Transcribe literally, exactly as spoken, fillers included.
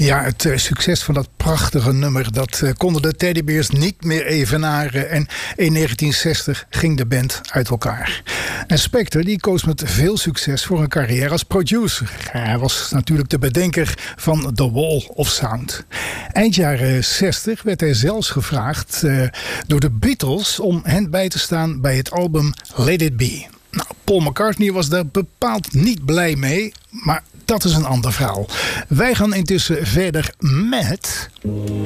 Ja, het uh, succes van dat prachtige nummer, dat uh, konden de Teddybears niet meer evenaren. En in negentien zestig ging de band uit elkaar. En Spector die koos met veel succes voor een carrière als producer. Hij was natuurlijk de bedenker van The Wall of Sound. Eind jaren zestig werd hij zelfs gevraagd uh, door de Beatles om hen bij te staan bij het album Let It Be. Nou, Paul McCartney was daar bepaald niet blij mee, maar dat is een ander verhaal. Wij gaan intussen verder met